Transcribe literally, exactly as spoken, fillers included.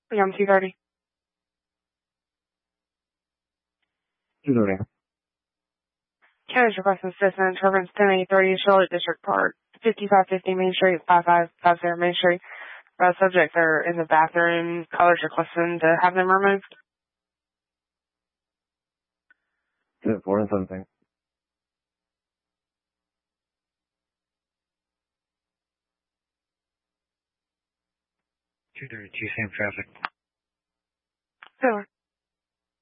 Yeah, I'm two thirty. two thirty. County's requesting citizen disturbance ten eighty-three Charlotte District Park, fifty-five fifty Main Street, five five five zero Main Street. Uh, subjects are in the bathroom. Callers requesting to have them removed. Is it four and something? two thirty-two, same traffic. Sure.